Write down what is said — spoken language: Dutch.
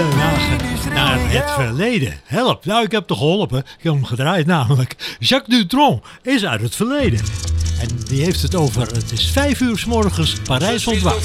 naar het verleden. Help, nou ik heb toch geholpen. Ik heb hem gedraaid namelijk. Jacques Dutronc is uit het verleden. En die heeft het over, het is 5 uur 's morgens, Parijs ontwaakt.